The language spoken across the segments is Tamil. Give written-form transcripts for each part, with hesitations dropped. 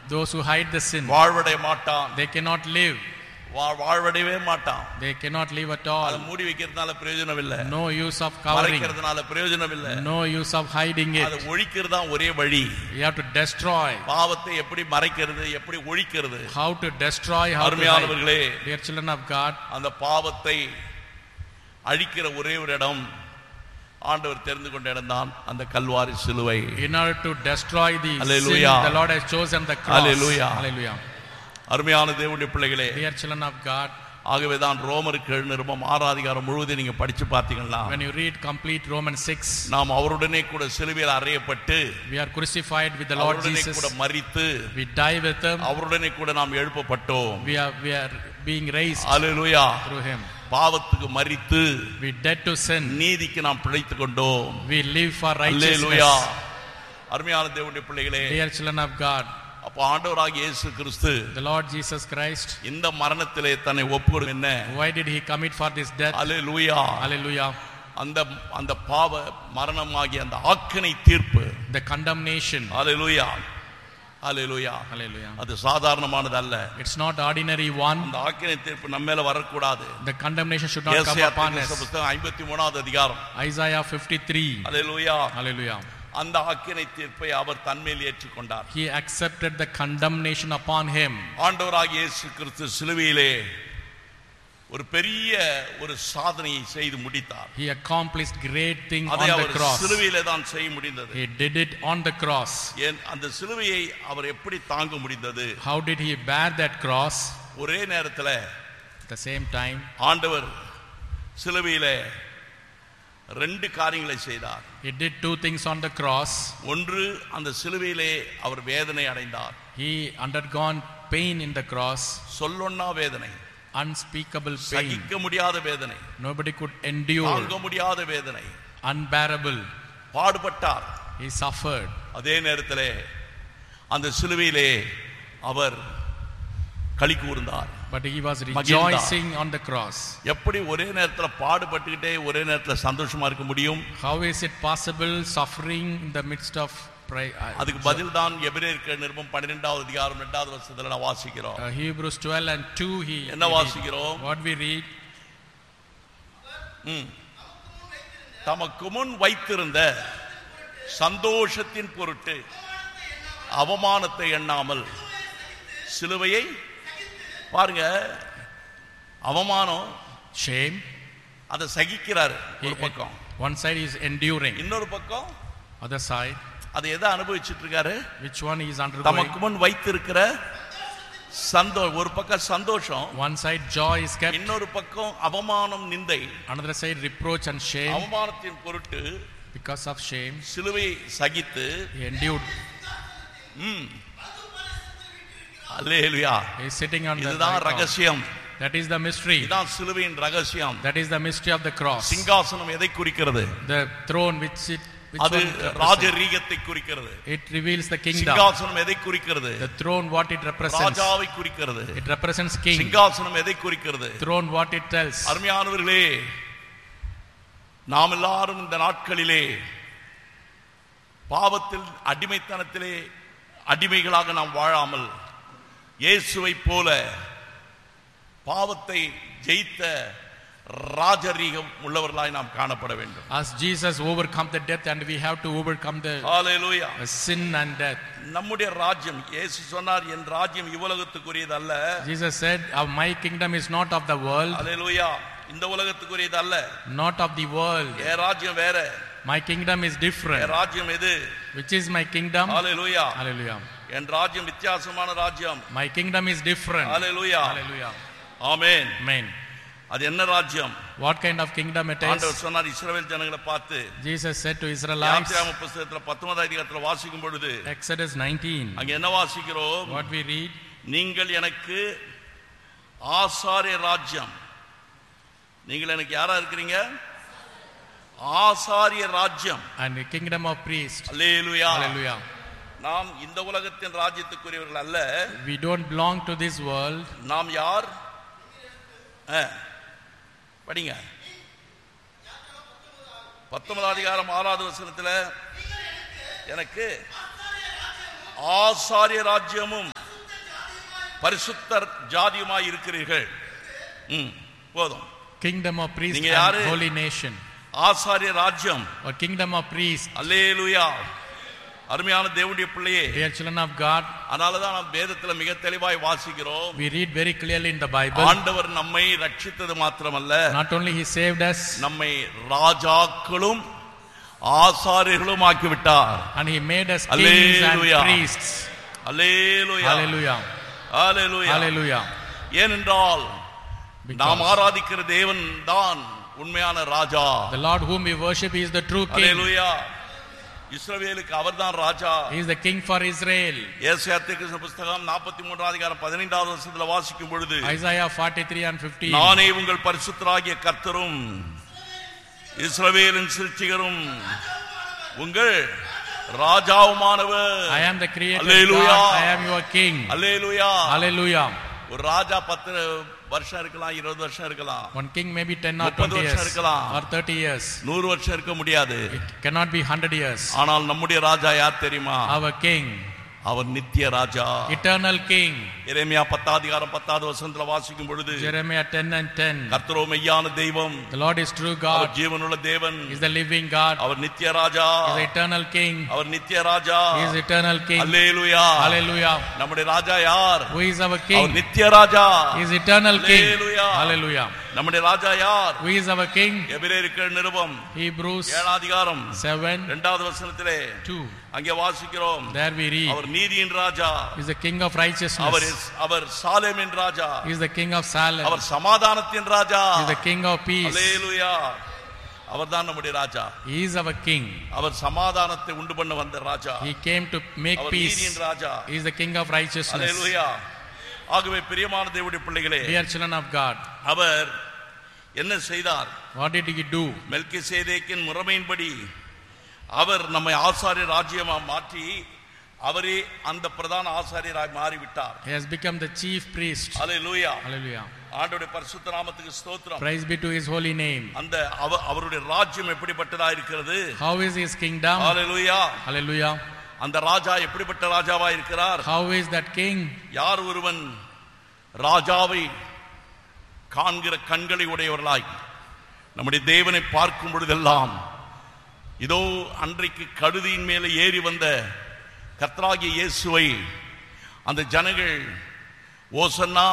Those who hide the sin, வாழ்வடைய மாட்டான். they cannot live. வாழ்வடையவே மாட்டான். They cannot live at all. அது மூடி வைக்கிறதுனால பிரயோஜனம் இல்ல. No use of covering. மறைக்கிறதுனால பிரயோஜனம் இல்ல. No use of hiding it. அது ஒழிக்கிறது தான் ஒரே வழி. You have to destroy. பாவத்தை எப்படி மறைக்கிறது, எப்படி ஒழிக்கிறது? How to destroy, how to அருமையானவர்களே, dear children of God, அந்த பாவத்தை அழிக்கிற ஒரே ஒரு இடம் ஆண்டவர் தெரிந்து கொண்ட இடம் தான் அந்த கல்வாரி சிலுவை. In order to destroy the sin, the Lord has chosen the cross. Hallelujah. Hallelujah. அருமையான தேவனுடைய பிள்ளைகளே, dear children of God, ஆகவே தான் ரோமருக்கு எழுதின 6 அதிகாரம் முழுவதும் நீங்க படிச்சு பார்த்தீங்கன்னா, when you read complete Romans 6, நாம் அவருடனே கூட சிலுவையில் அறையப்பட்டு, we are crucified with the Lord Jesus, கூட மரித்து, we die with him, அவருடனே கூட நாம் எழுப்பப்பட்டோம், we are being raised, hallelujah, through him. பாவத்துக்கு மரித்து, we dead to sin, நீதிக்கு நாம் பிழைத்துக் கொண்டோம், we live for righteousness. ஹalleluya. அருமையான தேவனுடைய பிள்ளைகளே, dear children of God, அப்ப ஆண்டவராகிய இயேசு கிறிஸ்து, the Lord Jesus Christ, இந்த மரணத்திலே தன்னை ஒப்புக்கொடு என்ன, why did he commit for this death? Hallelujah. Hallelujah. அந்த பாவ மரணமாகிய அந்த ஆக்கினை தீர்ப்பு, the condemnation, hallelujah, hallelujah, hallelujah, அது சாதாரணமானது அல்ல. it's not ordinary one. அந்த ஆக்கினை தீர்ப்பு நம்ம மேல வரக்கூடாது. the condemnation should not come upon us. புத்தகம் 53வது அதிகாரம், Isaiah 53, ஹalleluya, hallelujah, அந்த ஆக்கினை தீர்ப்பை அவர் தன்மேல் ஏற்றுக்கொண்டார். he accepted the condemnation upon him. ஆண்டவராகிய இயேசு கிறிஸ்து சிலுவையிலே ஒரு பெரிய ஒரு சாதனையை செய்து முடித்தார். he accomplished great thing on the our cross. சிலுவையிலே தான் செய்ய முடிந்தது. he did it on the cross. அந்த சிலுவையை அவர் எப்படி தாங்க முடிந்தது? how did he bear that cross? ஒரே நேரத்தில் at the same time, ஆண்டவர் சிலுவையிலே 2 காரியங்களை செய்தார். he did 2 things on the cross. ஒன்று, அந்த சிலுவையிலே அவர் வேதனை அடைந்தார். he undergone pain in the cross, சொல்லொண்ணா வேதனை, unspeakable pain, சகிக்க முடியாத வேதனை, nobody could endure, தாங்க முடியாத வேதனை, unbearable, பாடுபட்டார். he suffered. அதே நேரத்திலே அந்த சிலுவையிலே அவர் களி கூர்ந்தார். but he was rejoicing on the cross. எப்படி ஒரே நேரத்துல பாடுபட்டுக்கிட்டே ஒரே நேரத்துல சந்தோஷமா இருக்க முடியும்? how is it possible suffering in the midst of அதுக்கு பதில் தான் எபிரேயர் நிருபம் 12வது அதிகாரம் 2வது வசனத்துல நான் வாசிக்கிறோம். Hebrews 12 and 2 என்ன வாசிக்கிறோம்? what we read, தமக்கு முன் வைத்திருந்த சந்தோஷத்தின் பொருட்டு அவமானத்தை எண்ணாமல் சிலுவையை, பாருங்க, அவமானம், shame, அதை சகிக்கிறார் ஒரு பக்கம், one side is enduring, இன்னொரு பக்கம் other side, அதை எதை அனுபவிச்சிட்டு இருக்காரு? which one is undergoing? தமக்கு முன் வைத்திருக்கிற ஒரு பக்கம் சந்தோஷம், one side joy is kept, இன்னொரு பக்கம் அவமானம், நிந்தை, another side reproach and shame. அவமானத்தின் பொருட்டு because of shame சிலுவை சகித்து he endured. Hallelujah. he is sitting on the இதுதான் ரகசியம். that is the mystery. இதுதான் சிலுவையின் ரகசியம். that is the mystery of the cross. சிங்காசனம் எதை குறிக்கிறது? the throne which அது ராஜரீகத்தை குறிக்கிறது. it reveals the kingdom. சிங்காசனம் எதை குறிக்கிறது? the throne what it represents. ராஜாவை குறிக்கிறது. it represents king. சிங்காசனம் எதை குறிக்கிறது? throne what it tells. அருமையானவர்களே, நாம் எல்லாரும் இந்த நாட்களிலே பாவத்தில் அடிமைத்தனத்திலே அடிமைகளாக நாம் வாழாமல் இயேசுவை போல பாவத்தை ஜெயித்த ராஜரீகம் உள்ளவர்களாய் நாம் காணப்பட வேண்டும். as Jesus overcome the death and we have to overcome the hallelujah sin and death. நம்முடைய ராஜ்யம், இயேசு சொன்னார், என் ராஜ்யம் இவ்வுலகத்துக்குரியது அல்ல. Jesus said, my kingdom is not of the world. ஹalleluya. இந்த உலகத்துக்குரியது அல்ல. not of the world. என் ராஜ்யம் வேற. my kingdom is different. என் ராஜ்யம் எது? which is my kingdom? Hallelujah. hallelujah. என் ராஜ்யம் வித்தியாசமான ராஜ்யம். my kingdom is different. Hallelujah. hallelujah. Amen. amen. அது என்ன ராஜ்யம்? what kind of kingdom it is? ஆண்டவர் சொன்னார் இஸ்ரவேல் ஜனங்களை பார்த்து. Jesus said to Israelites, யாத்திராகம புத்தகத்துல 19வது அதிகாரத்துல வாசிக்கும் பொழுது Exodus 19, அங்க என்ன வாசிக்கிறோம்? what we read, நீங்கள் எனக்கு ஆசாரிய ராஜ்யம். நீங்கள் எனக்கு யாரா இருக்கிறீங்க? ஆசாரிய ராஜ்யம். and the kingdom of priests. Hallelujah. hallelujah. நாம் இந்த உலகத்தின் ராஜ்யத்துக்குரியவர்கள் அல்ல. we don't belong to this world. நாம் யார்? படிங்க. 19வது அதிகாரம் 6வது வசனத்துல எனக்கு ஆசாரிய ராஜ்யமும் பரிசுத்தர் ஜாதியுமாய் இருக்கிறீர்கள். போதும். Kingdom of priests and holy nation. ஆசாரிய ராஜ்யம் or kingdom of priests. அல்லேலூயா. அருமையான தேவனுடைய பிள்ளையே, dear children of God, அதனால தான் நாம் வேதத்துல மிக தெளிவாய் வாசிக்கிறோம். we read very clearly in the Bible. ஆண்டவர் நம்மை ரட்சித்தது மாத்திரமல்ல, not only he saved us, நம்மை ராஜாக்களும் ஆசாரியர்களும் ஆக்கி விட்டார். and he made us kings and priests. அல்லேலூயா, அல்லேலூயா, அல்லேலூயா, அல்லேலூயா. ஏனென்றால் நாம் ஆராதிக்கிற தேவன் தான் உண்மையான ராஜா. the Lord whom we worship is the true king. அல்லேலூயா. இஸ்ரவேலுக்கு அவர்தான் ராஜா. he is the king for Israel. ஏசாயா தீர்க்கதரிசன புத்தகம் 43 அதிகாரம் 15வது வசனத்தில் வாசிக்கும் பொழுது, Isaiah 43 and 15, நானே உங்கள் பரிசுத்தராகிய கர்த்தரும் இஸ்ரவேலின் சிருஷ்டிகரும் உங்கள் ராஜாவுமானவர். I am the creator God, I am your king. அல்லேலூயா, அல்லேலூயா. ஒரு ராஜா 10 வருஷம் இருக்கலாம், 20 வருஷம் இருக்கலாம். one king may be 10 or 20 years or 30 years. 100 வருஷம் இருக்க முடியாது. it cannot be 100 years. ஆனால் நம்முடைய ராஜா யார் தெரியுமா? our king, அவர் நித்திய ராஜா, eternal king. எரேமியா 10 அதிகாரம் 10வது வசனத்தில் வாசிக்கும் பொழுது, Jeremiah 10 and 10, கர்த்தரோ மெய்யான தெய்வம், the Lord is true God, அவர் ஜீவனுள்ள தேவன், is the living God, அவர் நித்திய ராஜா, is the eternal king, அவர் நித்திய ராஜா, is eternal king. Hallelujah, hallelujah. நம்முடைய ராஜா யார்? who is our king? அவர் நித்திய ராஜா, is eternal king. Hallelujah, hallelujah. நம்முடைய ராஜா யார்? who is our king? எபிரேயருக்கு நிருபம் Hebrews 7 அதிகாரம் 7 2வது வசனத்திலே 2, அங்கே வாசிக்கிறோம், there we read, அவர் நீதியின் ராஜா, is the king of righteousness, our சாலேமின் Raja, is the king of Salem, அவர் சமாதானத்தின் ராஜா, is the king of peace. அல்லேலூயா. அவர்தான் நம்முடைய ராஜா. he is our king. அவர் சமாதானத்தை உண்டு பண்ண வந்த ராஜா. he came to make our peace. நீதியின் ராஜா. he is the king of righteousness. அல்லேலூயா. ஆகவே பிரியமான தேவனுடைய பிள்ளைகளே, dear children of God, அவர் என்ன செய்தார்? what did he do? மெல்கிசேதேக்கின் முறைமையின்படி அவர் நம்மை ஆசாரிய ராஜ்யமா மாற்றி அவரே அந்த பிரதான ஆசாரியராய் மாறிவிட்டார். he has become the chief priest. Hallelujah, hallelujah. ஆண்டவருடைய பரிசுத்த நாமத்துக்கு ஸ்தோத்திரம். praise be to his holy name. அந்த அவருடைய ராஜ்யம் எப்படிப்பட்டதா இருக்கிறது? how is his kingdom? Hallelujah, hallelujah. அந்த ராஜா எப்படிப்பட்ட ராஜாவா இருக்கிறார்? how is that king? யார் ஒருவன் ராஜாவை காண்கிற கண்களை உடையவர்களாய் நம்முடைய தேவனை பார்க்கும் பொழுதெல்லாம், இதோ அன்றைக்கு கழுதியின் மேலே ஏறி வந்த கர்த்தராகிய இயேசுவை அந்த ஜனங்கள் ஓசன்னா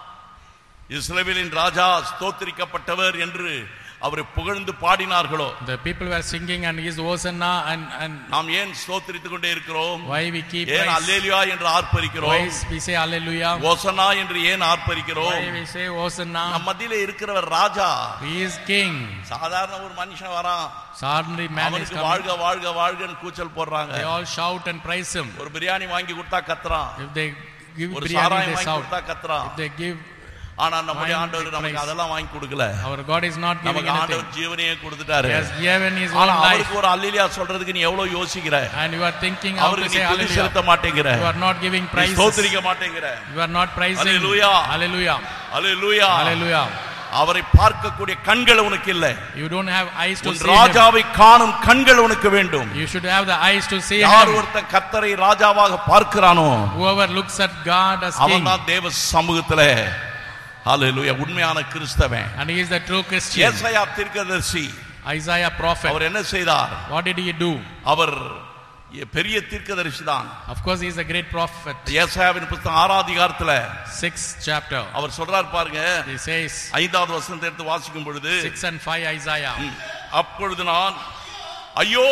இஸ்ரவேலின் ராஜா ஸ்தோத்திரிக்கப்பட்டவர் என்று அவரை புகழ்ந்து பாடினார்களோ, the people were singing and his hosanna and நாம் ஏன் ஸ்தோத்திரித்துக் கொண்டே இருக்கிறோம்? why we keep ஏன் அல்லேலூயா என்று ஆர்ப்பரிக்கிறோம்? why we say hallelujah? ஓசன்னா என்று ஏன் ஆர்ப்பரிக்கிறோம்? why we say hosanna? நம் மத்தியிலே இருக்கிறவர் ராஜா, he is king. சாதாரண ஒரு மனுஷன் வரான், ordinary man is அவனுக்கு coming, வாழ்க வாழ்க வாழ்கன்னு கூச்சல் போடுறாங்க. they all shout and praise him. ஒரு பிரியாணி வாங்கி கொடுத்தா கத்துறான், if they give ஒரு biryani சாராயம் they வாங்கி shout, கொடுத்தா கத்துறான். if they give, ஆனா நம்முடைய ஆண்டவர் நமக்கு அதெல்லாம் வாங்கி கொடுக்கல. our God is not giving நமக்கு anything. ஆண்டவர் ஜீவனையே கொடுத்துட்டாரு. he has given his ஆனா own life. அவருக்கு ஒரு அல்லேலூயா சொல்றதுக்கு நீ எவ்வளவு யோசிக்கிற? and you are thinking how to அவருக்கு say நீ துதி செலுத்த hallelujah. மாட்டேங்கிற, you are not giving praise, ஸ்தோத்திரிக்க மாட்டேங்கிற. you are not praising. Hallelujah. hallelujah, hallelujah, hallelujah. அவரை பார்க்கக்கூடிய கண்கள் உனக்கு இல்லை. you don't have eyes to உன் see him. ராஜாவை காணும் கண்கள் உனக்கு வேண்டும். you should have the eyes to see யார் him. ஒருத்தன் கர்த்தரை ராஜாவாக பார்க்கிறானோ, whoever looks at God as king, அவன்தான் தேவ சமூகத்திலே ஹல்லேலூயா உண்மையான கிறிஸ்தவன். and he is the true Christian. ஏசாயா தீர்க்கதரிசி, Isaiah prophet, அவர் என்ன செய்தார்? what did he do? அவர் பெரிய தீர்க்கதரிசி தான். of course he is a great prophet. ஏசாயாவின் புத்தகம் 6 அதிகாரத்துல 6th chapter, அவர் சொல்றார் பாருங்க, he says, 5வது வசனத்தை எடுத்து வாசிக்கும் பொழுது, 6 and 5 Isaiah, அப்பொழுது நான் ஐயோ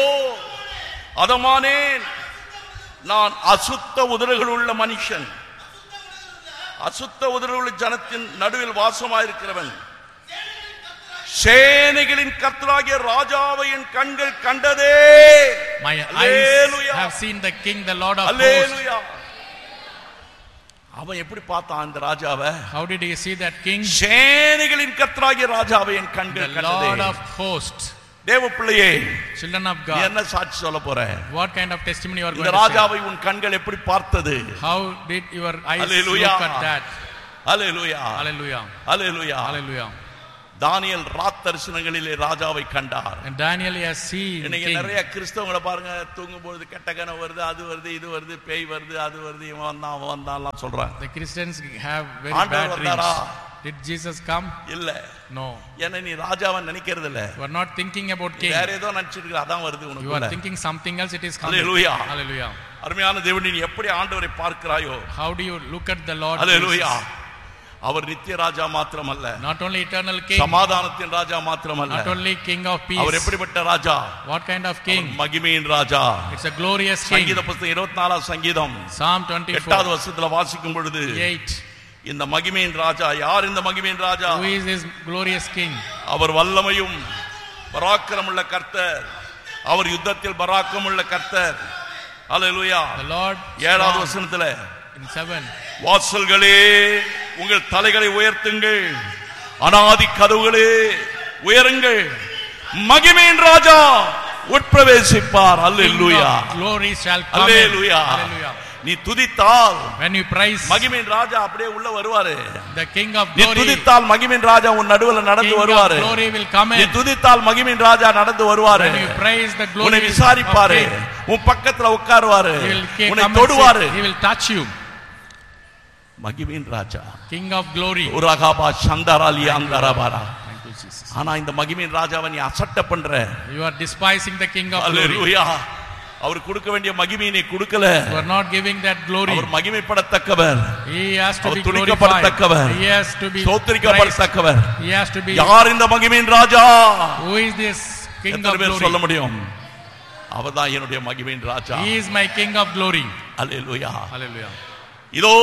அதமானேன், நான் அசுத்த உதடுகள் உள்ள மனுஷன், அசுத்த உதடுள்ள ஜனத்தின் நடுவில் வாசமாயிருக்கிறவன், சேனைகளின் கர்த்தராகிய ராஜாவை என் கண்கள் கண்டதே. my eyes have seen the king, the Lord of hosts. அவன் எப்படி பார்த்தான் அந்த ராஜாவை? how did he see that king? சேனைகளின் கர்த்தராகிய ராஜாவை என் the கண்கள் கண்டதே. Lord of hosts. தேவ பிள்ளையே, children of God, என்ன சாட்சி சொல்ல போற? what kind of testimony you are going இந்த to say? ராஜாவை உன் கண்கள் எப்படி பார்த்தது? how did your eyes Hallelujah. look at that? Hallelujah, hallelujah, hallelujah. hallelujah. தானியேல் ராத்தரிசனங்களிலே ராஜாவை கண்டார். And Daniel has seen இன்னைக்கு king. நிறைய கிறிஸ்தவங்களை பாருங்க, தூங்கும்போது கெட்ட கனவு வருது, அது வருது, இது வருது, பேய் வருது, அது வருது, இவன் வந்தான் அவன் வந்தான்லாம் சொல்றாங்க. The Christians have very bad dreams. Did Jesus come? இல்ல. No. ஏன்னா நீ ராஜாவை நினைக்கிறது இல்ல. You are not thinking about king. வேற ஏதோ நினைச்சிட்டு இருக்க, அதான் வருது உனக்கு. You are thinking something else, it is coming. Hallelujah. Hallelujah. அருமையான தேவனே, நீ எப்படி ஆண்டவரை பார்க்கிறாயோ. How do you look at the Lord? Hallelujah. அவர் நித்திய ராஜா மாத்திரமல்ல, not only eternal king, சமாதானத்தின் ராஜா மாத்திரமல்ல, not only king of peace. அவர் எப்படிப்பட்ட ராஜா? What kind of king? மகிமையின் ராஜா. It's a glorious king. சங்கீத புத்தகம் 24 சங்கீதம் Psalm 24 8வது வசனத்துல வாசிக்கும் பொழுது 8, இந்த மகிமையின் ராஜா யார்? இந்த மகிமையின் ராஜா who is this glorious king? அவர் வல்லமையும் பராக்கிரமுள்ள கர்த்தர், அவர் யுத்தத்தில் பராக்கிரமுள்ள கர்த்தர். ஹல்லேலூயா. The Lord 7வது வசனத்துல in 7, வாசல்களே உங்கள் தலைகளை உயர்த்துங்கள், அநாதி கதவுகளே உயருங்கள், மகிமையின் ராஜா உட்பிரவேசிப்பார். ஹல்லேலூயா. Glory shall come. ஹல்லேலூயா. Hallelujah. நீ துதித்தால், when you praise, மகிமையின் ராஜா அப்படியே உள்ள வருவாரு. the king of நீ glory, துதித்தால் மகிமையின் ராஜா உன் நடுவுல நடந்து வருவாரு. king of glory will come நீ in. துதித்தால் மகிமையின் ராஜா நடந்து வருவாரு. When you praise, the glory உன்னை will விசாரிப்பாரு, come. உன் பக்கத்துல உட்காருவாரு, He will உன்னை come and தொடுவாரு. sit. He will touch you. மகிமையின் ராஜா, king of glory. உரகாபா சந்தராலி அந்தரபாரா. Thank you Jesus. ஆனா இந்த மகிமையின் ராஜாவை நீ அசட்ட பண்ற. You are despising the king of glory. ஹல்லேலூயா. அவர் கொடுக்க வேண்டிய மகிமையை நீ கொடுக்கல. You are not giving that glory. Our மகிமைப்படத்தக்கவர். He has to be துதிக்கப்படத்தக்கவர். glorified. He has to be ஸ்தோத்திரிக்கப்படத்தக்கவர். He has to be. யார் இந்த மகிமையின் ராஜா? Who is this king of எத்தனை பேர் glory? சொல்ல முடியும்? அவர்தான் என்னுடைய மகிமையின் ராஜா. He is my king of glory. Hallelujah. Hallelujah. இதோ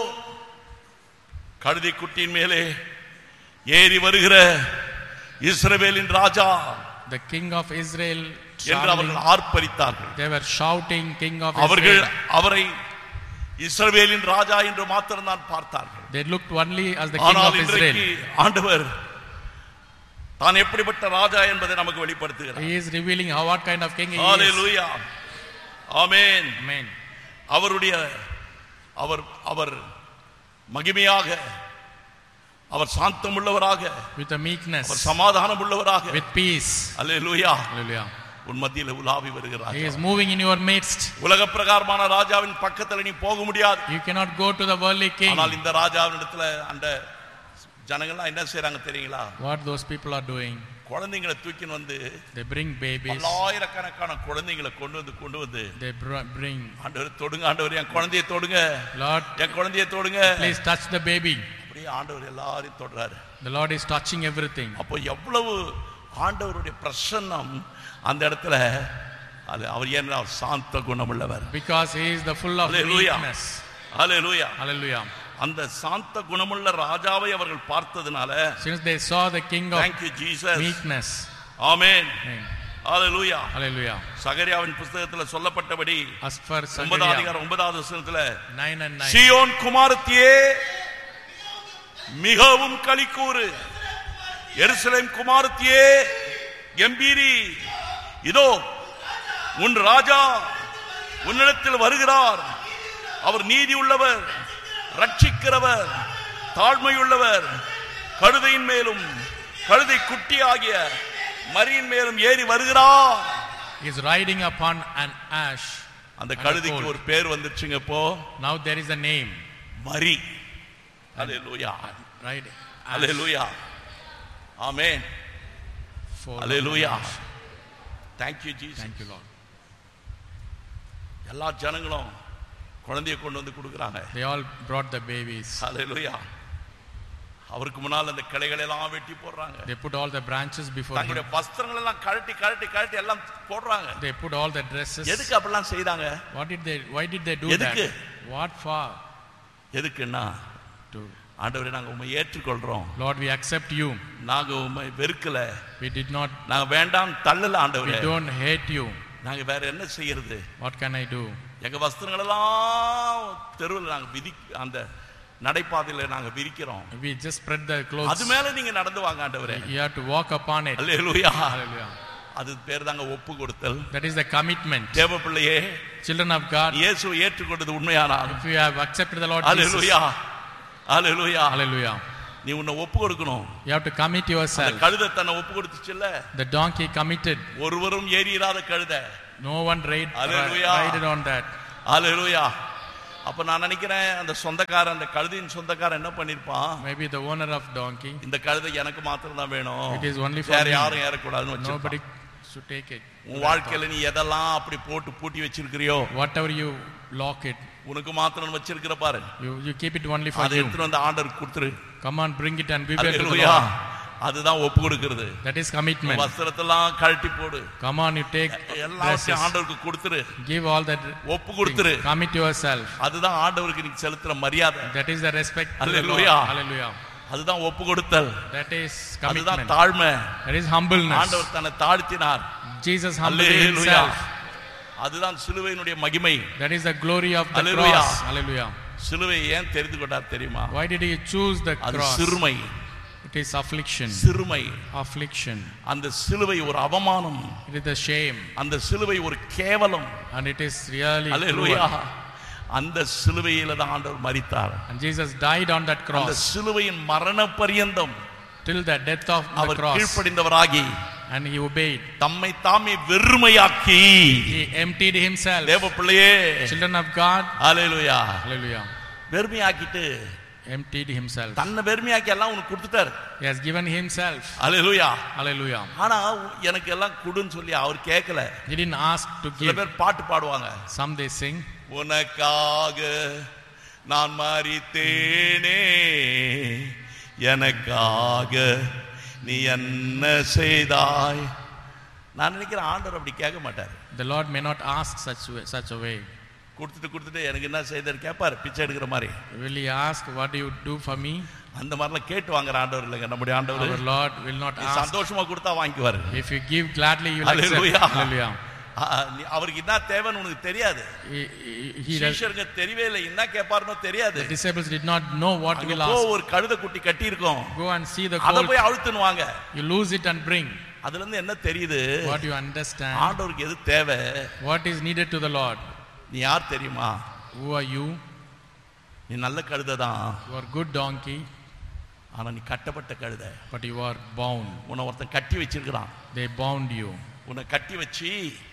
கழுதை குட்டியின் மேலே ஏறி வருகிற இஸ்ரவேலின் ராஜா, The king of Israel என்று அவர்கள் ஆர்ப்பரித்தார்கள். They were shouting, king of அவர்கள் Israel. அவரை இஸ்ரவேலின் ராஜா என்று மாத்திரம் தான் பார்த்தார்கள். They looked only as the king of ஆனால் Israel. இன்றைக்கு ஆண்டவர் தான் எப்படிப்பட்ட ராஜா என்பதை நமக்கு வெளிப்படுத்துகிறார். He is revealing what kind of king he is. Hallelujah. Amen. Amen. அவருடைய அவர் மகிமையாக, அவர் சாந்தம் உள்ளவராக, With a meekness, அவர் சமாதானம் உள்ளவராக, with peace. Hallelujah, Hallelujah. உன் மத்தியில உலாவி வருகிறார். He is moving in your midst. உலக பிரகாரமான ராஜாவின் பக்கத்துல நீ போக முடியாது. You cannot go to the worldly king. ஆனால் இந்த ராஜாவின் இடத்துல அந்த ஜனங்கள்லாம் என்ன செய்றாங்க தெரியுங்களா? What those people are doing? குழந்தைகளை தூக்கின்னு வந்து, They bring babies. பல்லாயிரக்கணக்கான குழந்தைகளை கொண்டு வந்து They bring. ஆண்டவரே தொடுங்க, ஆண்டவரே என் குழந்தையை தொடுங்க, Lord, என் குழந்தையை தொடுங்க. please touch the baby. அப்படியே ஆண்டவர் எல்லாரையும் தொடுறாரு. The Lord is touching everything. அப்போ எவ்வளவு ஆண்டவருடைய பிரசன்னம் அந்த இடத்துல. அது அவர் ஏன்னா சாந்த குணமுள்ளவர். Because he is the full of meekness. Hallelujah. Hallelujah. அந்த சாந்த குணமுள்ள ராஜாவை அவர்கள் பார்த்ததனால, Since they saw the king of thank you Jesus, meekness. Amen. Amen. Hallelujah. Hallelujah. சகரியாவின் புத்தகத்துல சொல்லப்பட்டபடி As for 9வது Zechariah அதிகாரம் 9வது வசனத்துல, 9 and 9. சீயோன் குமாரத்தியே மிகவும் களிக்கூறு, எருசலேம் குமாரத்தியே கம்பீரி, இதோ உன் ராஜா உன்னிடத்தில் வருகிறார். அவர் நீதி உள்ளவர், ரட்சிக்கிறவர், தாழ்மையுள்ளவர், கழுதையின் மேலும் கழுதை குட்டி ஆகிய மரியின் மேலும் ஏறி வருகிறார். He is riding upon an ash. அந்த கழுதைக்கு ஒரு பேர் வந்துருச்சுங்க. இப்போ Now there is a name. Marie. Hallelujah. Right. Hallelujah. Amen. Hallelujah. Thank you Jesus. Thank you Lord. எல்லா ஜனங்களும் குழந்தையை கொண்டு வந்து கொடுக்குறாங்க. They all brought the babies. ஹல்லேலூயா. அவருக்கு முன்னால் அந்த கிளைகளை எல்லாம் வெட்டி போடுறாங்க. They put all the branches before him. தங்களுடைய வஸ்திரங்கள் எல்லாம் கழட்டி எல்லாம் போடுறாங்க. They put all the dresses. எதுக்கு அப்படிலாம் செய்தாங்க? Why did they do எதுக்கு? that? What for? எதுக்குன்னா, ஆண்டவரே நாங்க உம்மை ஏற்றுக்கொள்றோம். Lord, we accept you. நாங்க உம்மை வெறுக்கல. We did not. நாங்க வேண்டாம் தள்ளல ஆண்டவரே. We don't hate you. நாங்க வேற என்ன செய்யறது? What can I do? எங்க வஸ்திரங்கள் எல்லாம் தெருவில் நாங்க அந்த நடைபாதையில நாங்க விரிக்கிறோம். We just spread the clothes. அது மேல நீங்க நடந்து வாங்க ஆண்டவரே. You have to walk upon it. Hallelujah. Hallelujah. அது பேர் தாங்க ஒப்பு கொடுத்தல். That is the commitment. தேவ பிள்ளையே, Children of God, இயேசுவை ஏற்றுக்கொண்டது உண்மையானால், if you have accepted the Lord Jesus, hallelujah, hallelujah, hallelujah, நீ உன்னை ஒப்பு கொடுக்கணும். You have to commit yourself. அந்த கழுதை தன்னை ஒப்பு கொடுத்துச்சுல்ல. The donkey committed. ஒருவரும் ஏறிராத கழுதை. No one ride on that. ஹalleluya. அப்ப நான் நினைக்கிறேன் அந்த சொந்தக்காரன், அந்த கழுதையின் சொந்தக்காரன் என்ன பண்ணிருப்பான்? Maybe the owner of donkey. இந்த கழுதை எனக்கு மாத்திரம் தான் வேணும். It is only for me. வேற யாரும் ஏற கூடாதுன்னு வச்சிருப்பான். Nobody should take it. உன் வாழ்க்கையில நீ எதெல்லாம் அப்படி போட்டு பூட்டி வச்சிருக்கிறியோ, whatever you lock it, உனக்கு மாத்திரம் வச்சிருக்கிற பாரு, you keep it only for you. அதை எடுத்து வந்து ஆண்டவருக்கு கொடுத்துரு. Come on, bring it and give it to the Hallelujah. Lord. அதுதான் ஒப்பு கொடுக்கிறது. That is commitment. வஸ்திரத்தெல்லாம் கழட்டி போடு. Come on, you take எல்லாத்தையும் ஆண்டவருக்கு கொடுத்துரு. Give all that. ஒப்பு கொடுத்துரு. Commit yourself. அதுதான் ஆண்டவருக்கு நீ செலுத்துற மரியாதை. That is the respect. Hallelujah. Hallelujah. அதுதான் ஒப்பு கொடுத்தல். That is commitment. அதுதான் தாழ்மை. That is humbleness. ஆண்டவர் தன்னை தாழ்த்தினார். Jesus humbled himself. அதுதான் சிலுவையினுடைய மகிமை. That is the glory of the cross. Hallelujah. சிலுவை ஏன் தெரிந்து கொண்டார் தெரியுமா? Why did he choose the cross? அது சிறுமை. It is affliction. சிறுமை. Affliction. அந்த சிலுவை ஒரு அவமானம். It is a shame. அந்த சிலுவை ஒரு கேவலம். And it is really Hallelujah. அந்த சிலுவையில தான் ஆண்டவர் மரித்தார். And Jesus died on that cross. அந்த சிலுவையின் மரண பரியந்தம் till the death of the our cross. கீழ்ப்படிந்தவராகி and he obeyed. தம்மை தாமே வெறுமையாக்கி, he emptied himself. தேவ பிள்ளையே, children of God, hallelujah, hallelujah, வெறுமையாக்கிட்டு emptied himself. தன்னை வெறுமையாக்கி எல்லாம் உனக்கு கொடுத்துட்டார். He has given himself. Hallelujah, hallelujah. ஆனா எனக்கு எல்லாம் கொடுன்னு சொல்லி அவர் கேட்கல. He didn't ask to give. சில பேர் பாட்டு பாடுவாங்க. Some they sing, உனக்காக நான் மரித்தேனே, எனக்காக நீ என்ன செய்தாய். நான் நினைக்கிறேன் ஆண்டவர் அப்படி கேட்க மாட்டார். The Lord may not ask such a way. கொடுத்துட்டு எனக்கு என்ன செய்தார் கேட்பார், பிச்சை எடுக்கிற மாதிரி. Will he ask what do you do for me? அந்த மாதிரிலாம் கேட்டு வாங்குற ஆண்டவர் இல்லைங்க நம்முடைய ஆண்டவர். Our Lord will not ask. சந்தோஷமா கொடுத்தா வாங்கிக்குவார். If you give gladly, you will accept. Hallelujah. அவருக்கு என்ன தேவைன்னு உனக்கு தெரியாது. சீஷருக்கு தெரியவே இல்லை, என்ன கேட்பாருனோ தெரியாது. The disciples did not know what will ask. ஒரு கழுதை குட்டி கட்டி இருக்கும், go and see the அத colt, போய் அழுத்துனுவாங்க. you lose it and bring. அதுல இருந்து என்ன தெரியுது? What you understand? ஆண்டவருக்கு எது தேவை? What is needed to the Lord? நீ யார் தெரியுமா? Who are you? நீ நல்ல கழுதை தான். You are good donkey. ஆனா நீ கட்டப்பட்ட கழுதை. But you are bound. உன்னை ஒருத்தன் கட்டி வச்சிருக்கான். They bound you. உன்னை கட்டி வச்சி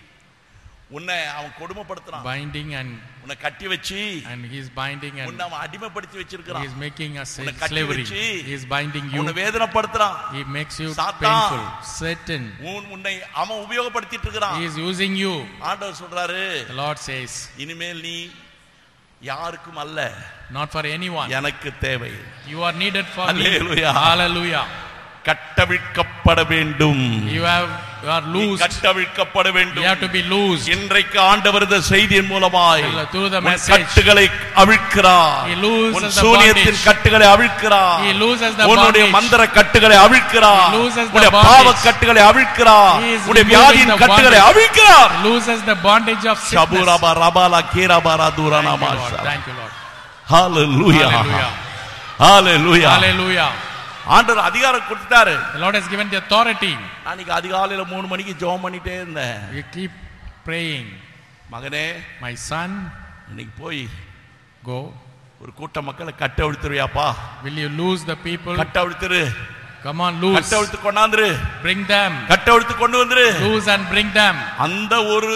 உன்னை அவன் கொடுமைப்படுத்துறான். Binding and உன்னை கட்டி வச்சி and he is binding and உன்னை அவன் அடிமைப்படுத்தி வச்சிருக்கான். he is making us slavery. He is binding you. உன்னை வேதனைப்படுத்துறான். He makes you painful. Satan. உன்னை அவன் உபயோகப்படுத்திட்டு இருக்கான். He is using you. ஆண்டவர் சொல்றாரு, the Lord says, இனிமேல் நீ யாருக்கும் அல்ல, not for anyone, எனக்கு தேவை. you are needed for me. Hallelujah. Hallelujah. கட்டவிழ்க்கப்பட வேண்டும். You are loosed. கட்டவிழ்க்கப்பட வேண்டும். You have to be loosed. இன்றைக்கு ஆண்டவர் இந்த செய்தியின் மூலமாய் through the message கட்டுகளை அவிழ்க்கிறார். He looses உன் the சூனியத்தின் கட்டுகளை அவிழ்க்கிறார். He looses the உன்னுடைய மந்திர கட்டுகளை அவிழ்க்கிறார். He looses the உன்னுடைய பாவ கட்டுகளை அவிழ்க்கிறார். உன்னுடைய வியாதியின் கட்டுகளை அவிழ்க்கிறார். He looses the bondage of sickness. ஷபுரபா ரபாலா கீரபாரா துரானாமாஷா. Thank you Lord. Hallelujah. Hallelujah. Hallelujah. Hallelujah. ஆண்டவர் அதிகாரம் கொடுத்தாரு. The Lord has given the authority. அன்னைக்கு அதிகாலையில 3 மணிக்கு ஜெபம் பண்ணிட்டே இருந்தேன். You keep praying. மகனே, my son, இன்னைக்கு போய் go. ஒரு கூட்ட மக்களை கட்ட அவிழ்த்துறியாப்பா? Will you lose the people? கட்ட அவிழ்த்துரு. Come on, loose. கட்ட அவிழ்த்து கொண்டாந்துரு. Bring them. கட்ட அவிழ்த்து கொண்டு வந்துரு. Loose and bring them. அந்த ஒரு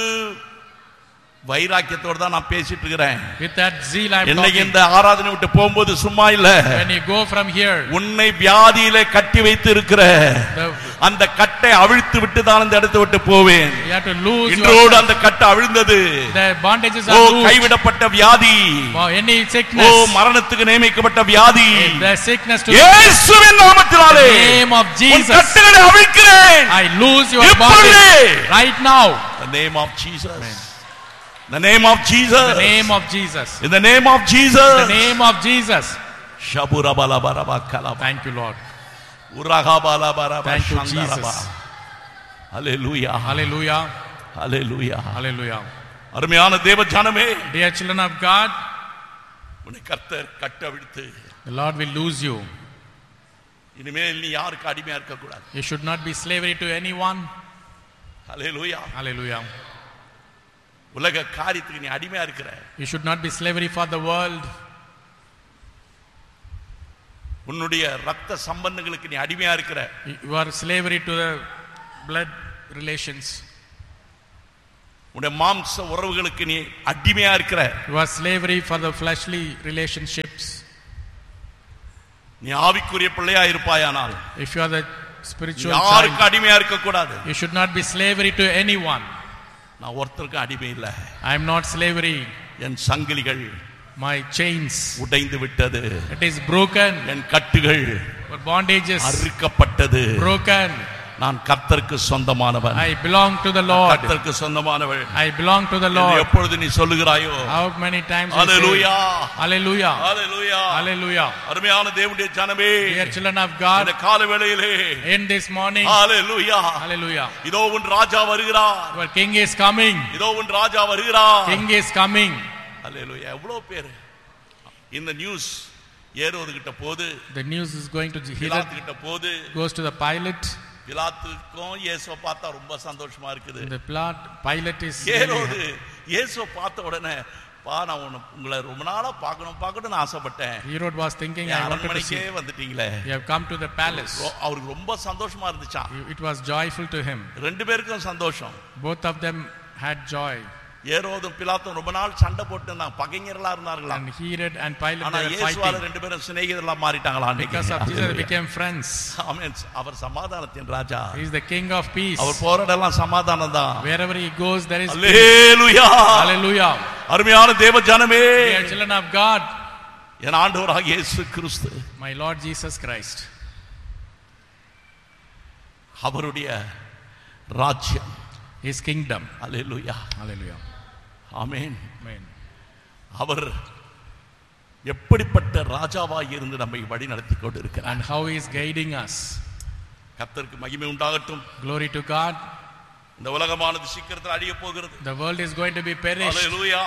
வைராக்கியத்தோட தான் நான் பேசிட்டு இருக்கிறேன். With that zeal I am இன்னைக்கு talking. இந்த ஆராதனை விட்டு போகும்போது சும்மா இல்ல. When you go from here, உன்னை வியாதியிலே கட்டி வைத்து இருக்கிற அந்த கட்டை அவிழ்த்து விட்டு தான் இந்த இடத்தை விட்டு போவேன். you have to lose. இன்றோடு அந்த கட்டை அவிழ்ந்தது. The bondages are loosed. கைவிடப்பட்ட வியாதி, any sickness, மரணத்துக்கு நியமிக்கப்பட்ட வியாதி, the sickness to இயேசுவின் நாமத்தினாலே, the name of Jesus, உன் கட்டுகளை அவிழ்க்கிறேன். I lose your bondage right now. The name of Jesus. Amen. The name of Jesus. The name of Jesus. In the name of Jesus. The name of Jesus. Thank you Lord. Thank you Jesus. Hallelujah. Hallelujah. Hallelujah. Hallelujah. அருமையான தேவ ஜனமே, dear children of God, உன்னை கர்த்தர் கட்டவிழ்த்து, the Lord will lose you. இனிமேல் நீ யாருக்கு அடிமையா இருக்க கூடாது. You should not be slavery to anyone. Hallelujah. Hallelujah. உலக காரியத்துக்கு நீ அடிமையா இருக்கிற. You should not be slavery for the world. உன்னுடைய ரத்த சம்பந்தங்களுக்கு நீ அடிமையா இருக்கிற. You are slavery to the blood relations. உன்னுடைய மாம்ச உறவுகளுக்கு நீ அடிமையா இருக்கிற. You are slavery for the fleshly relationships. நீ ஆவிக்குரிய பிள்ளையா இருப்பாயானால், if you are the spiritual child, யாருக்கு அடிமையா இருக்க கூடாது. you should not be slavery to anyone. நான் ஒருத்தருக்கு அடிமை இல்ல. I am not slavery. என் சங்கிலிகள், my chains உடைந்து விட்டது. it is broken. என் கட்டுகள், my bondages அறுக்கப்பட்டது. broken. நான் கர்த்தருக்கு சொந்தமானவன். I belong to the Lord. கர்த்தருக்கு சொந்தமானவன். I belong to the Lord. எப்பொழுது நீ சொல்லுகிறாயோ, how many times hallelujah, hallelujah, hallelujah, hallelujah. அருமையான தேவனுடைய ஜனமே, dear children of God, இந்த கால வேளையிலே, in this morning, hallelujah, hallelujah, இதோ உன் ராஜா வருகிறார். your king is coming. இதோ உன் ராஜா வருகிறார். king is coming. hallelujah. எவ்வளவு பேர் இந்த நியூஸ் ஏரோது கிட்ட போது, the news is going to பிலாத்து கிட்ட போது, goes to the Pilate. பிலாத்துக்கும் இயேசுவை பார்த்தா ரொம்ப சந்தோஷமா இருக்குது. the Pilate is ஏரோது இயேசுவை பார்த்த உடனே, பா நான் உங்களை ரொம்ப நாளா பார்க்கணும்னு ஆசைப்பட்டேன். Herod was thinking, I wanted to see. வந்துட்டீங்களே, you have come to the palace. அவருக்கு ரொம்ப சந்தோஷமா இருந்துச்சா. it was joyful to him. ரெண்டு பேருக்கும் சந்தோஷம். both of them had joy. ஏரோதும் பிலாத்தும் ரொம்ப நாள் சண்டை போட்டுனாங்க, பகைஞர்களா இருந்தார்களா. and Herod and Pilate were fighting. இயேசுவால ரெண்டு பேரும் சிநேகிதர்களா மாறிட்டாங்களா. because of Jesus they became friends. ஆமென். அவர் சமாதானத்தின் ராஜா. he is the king of peace. அவர் போறடெல்லாம் சமாதானம் தான். wherever he goes there is hallelujah, hallelujah. அருமையான தேவ ஜனமே, dear children of God, என் ஆண்டவராகிய இயேசு கிறிஸ்து, my Lord Jesus Christ, அவருடைய ராஜ்யம், his kingdom, hallelujah, hallelujah, ஆமென், amen. அவர் எப்படிப்பட்ட ராஜாவாய் இருந்து நம்மை வழி நடத்தி கொண்டிருக்கிறார். and how he is guiding us. கர்த்தருக்கு மகிமை உண்டாகட்டும். glory to God. இந்த உலகமானது சீக்கிரத்தில் அழிய போகிறது. the world is going to be perished. hallelujah.